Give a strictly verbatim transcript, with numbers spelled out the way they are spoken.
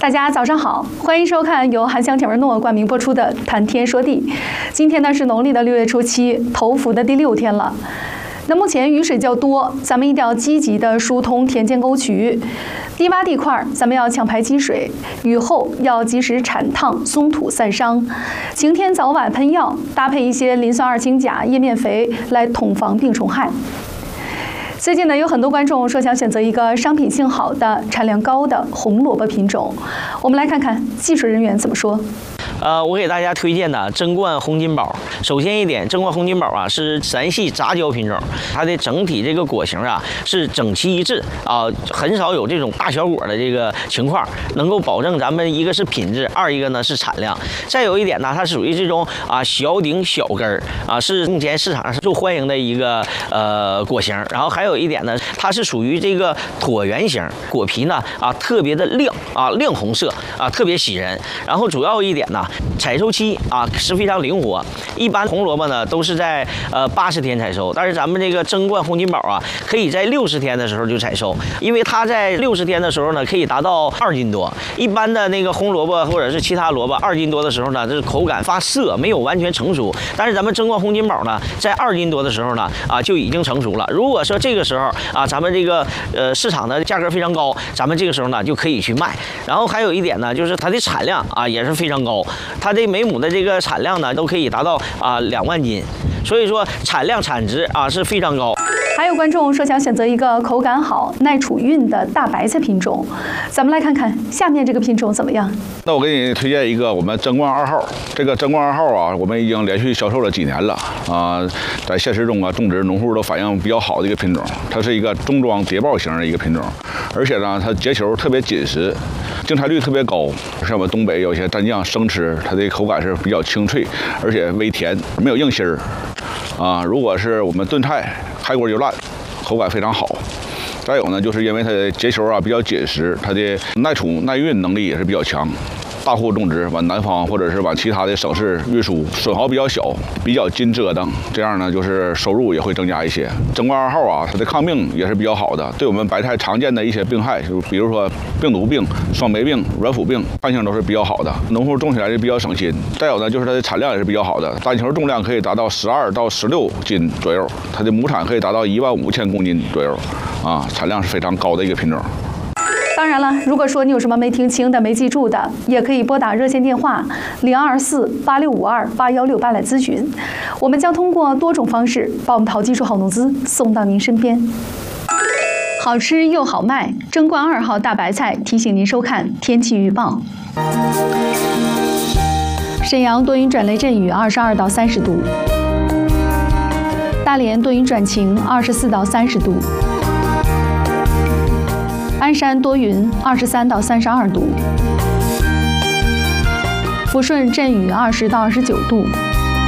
大家早上好，欢迎收看由韩香铁文诺冠名播出的《谈天说地》。今天呢是农历的六月初七，头伏的第六天了。那目前雨水较多，咱们一定要积极的疏通田间沟渠，低洼地块咱们要抢排积水，雨后要及时铲烫松土散伤，晴天早晚喷药，搭配一些磷酸二氢钾、叶面肥来统防病虫害。最近呢，有很多观众说想选择一个商品性好的、产量高的红萝卜品种，我们来看看技术人员怎么说。 呃，我给大家推荐的珍冠红金宝。首先一点，珍冠红金宝啊是山系杂交品种，它的整体这个果形啊是整齐一致啊，很少有这种大小果的这个情况，能够保证咱们一个是品质，二一个呢是产量。再有一点呢，它属于这种啊小顶小根儿啊，是目前市场上受欢迎的一个呃果形。然后还有一点呢，它是属于这个椭圆形，果皮呢啊特别的亮啊亮红色啊，特别喜人。然后主要一点呢，采收期啊是非常灵活，一般红萝卜呢都是在呃八十天采收，但是咱们这个珍冠红金宝啊，可以在六十天的时候就采收，因为它在六十天的时候呢，可以达到二斤多。一般的那个红萝卜或者是其他萝卜二斤多的时候呢，这是口感发涩，没有完全成熟。但是咱们珍冠红金宝呢，在二斤多的时候呢，啊就已经成熟了。如果说这个时候啊，咱们这个呃市场的价格非常高，咱们这个时候呢就可以去卖。然后还有一点呢，就是它的产量啊也是非常高。它这每亩的这个产量呢，都可以达到啊两万斤，所以说产量产值啊是非常高。 还有观众说想选择一个口感好、耐储运的大白菜品种，咱们来看看下面这个品种怎么样。 那我给你推荐一个我们珍冠二号，这个珍冠二号啊，我们已经连续销售了几年了啊，在现实中啊，种植农户都反应比较好的一个品种，它是一个中装谍报型的一个品种，而且呢，它结球特别紧实。净菜率特别高，像我们东北有些蘸酱生吃，它的口感是比较清脆，而且微甜，没有硬心儿。啊，如果是我们炖菜，开锅就烂，口感非常好。再有呢，就是因为它的结球啊比较紧实，它的耐储耐运能力也是比较强。大户种植往南方或者是往其他的省市运输，损耗比较小，比较经折腾，这样呢就是收入也会增加一些。珍冠二号啊，它的抗病也是比较好的，对我们白菜常见的一些病害，就比如说病毒病、双霉病、软腐病，抗性都是比较好的，农户种起来就比较省心。再有呢，就是它的产量也是比较好的，单球重量可以达到十二到十六斤左右，它的亩产可以达到一万五千公斤左右，啊，产量是非常高的一个品种。 当然了，如果说你有什么没听清的、没记住的，也可以拨打热线电话零二四八六五二八幺六八来咨询，我们将通过多种方式把我们淘技术好农资送到您身边。好吃又好卖，珍冠二号大白菜提醒您收看天气预报。沈阳多云转雷阵雨，二十二到三十度；大连多云转晴，二十四到三十度。鞍山多云，二十三到三十二度；抚顺阵雨，二十到二十九度；